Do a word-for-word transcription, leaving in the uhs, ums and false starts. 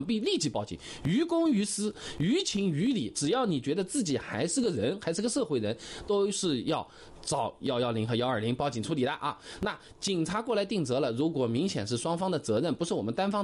必立即报警，于公于私，于情于理，只要你觉得自己还是个人，还是个社会人，都是要找一一零和一二零报警处理的啊。那警察过来定责了，如果明显是双方的责任，不是我们单方